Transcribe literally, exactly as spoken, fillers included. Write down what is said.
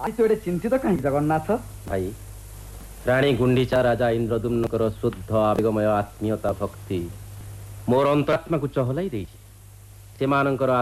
आज तू चिंतित कहीं जगन्नाथ भाई राणी गुंडीचा राजा इंद्रदुम्नकर शुद्ध आवेगमय आत्मीयता भक्ति मोर अंतरात्मा को चहलाई देछि।